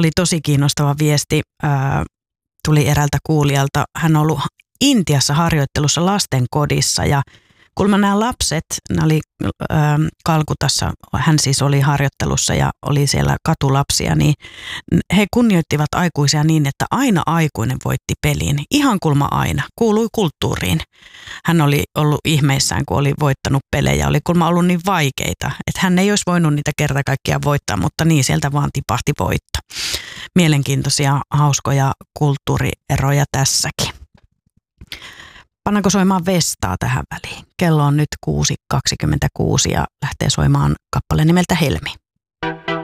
oli tosi kiinnostava viesti, tuli eräältä kuulijalta. Hän on ollut Intiassa harjoittelussa lastenkodissa ja kuulemma nämä lapset, nämä oli Kalkutassa, hän siis oli harjoittelussa ja oli siellä katulapsia, niin he kunnioittivat aikuisia niin, että aina aikuinen voitti pelin. Ihan kuulemma aina, kuului kulttuuriin. Hän oli ollut ihmeissään, kun oli voittanut pelejä, oli kuulemma ollut niin vaikeita, että hän ei olisi voinut niitä kerta kaikkiaan voittaa, mutta niin sieltä vaan tipahti voitto. Mielenkiintoisia, hauskoja kulttuurieroja tässäkin. Pannaanko soimaan Vestaa tähän väliin? Kello on nyt 6.26 ja lähtee soimaan kappale nimeltä Helmi.